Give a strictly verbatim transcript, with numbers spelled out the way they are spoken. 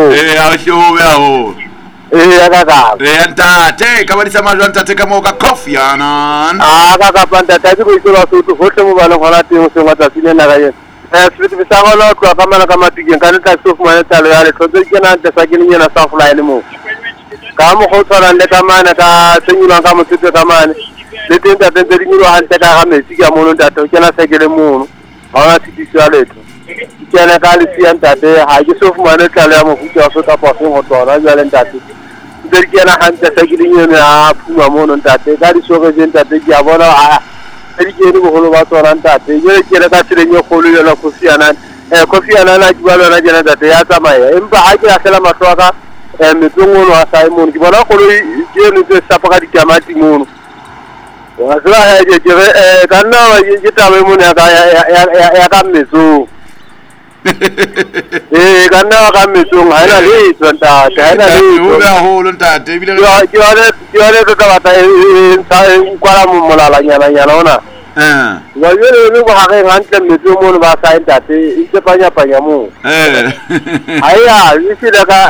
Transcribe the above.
mo eh a shobe aho eh aka ka eh ntate ka badisa majwa ntate ka mo ka coffee ana ah ka ka panta ta go itlola so to hotle mo bana gona teng se ngata tsine na ga yena eh se se sa gona go ka mana ka matikeng ka nka so fumana talo ya le tlotse ke na nte sa ke nyena sa fly le mo ka mo go tsara le ka mana ka tsenyula ka mo tsetse ka mana le teng ta teng di nyolo hante ka ga metsi ka mo ntate ke na se ke le mo ha se di sa le ke na ka le sia ntate ha ke so fumana talo ya mo futsa so ta pa se go tsona ja le ntate der ke na hante sa ke nyena a phuma mo ntate ka di so ge ntate ke a bona a ri ke ni go lo ba tsona ntate je ke re ka tsire nye go le la kofi ana eh kofi ana na ke ba lona jena ntate ya tsamaya empa ha ke a sela matlo ka eh metongolo a Simon ke bona go le ke ne se sa pa ka dikamati mono wa sala ha je je eh ka nna wa je tabe mo ya ka ya ka meso eh ka nna ka meso ha ina le tsonta ka ina le o ba ho lo ntate bile ke ke ale ke ale ka bata e sa kwala mo molala nyana nyana ona eh wa yele le go ha ge hantle meso mo ba sa ntate e se panya panya mo eh aya isi daga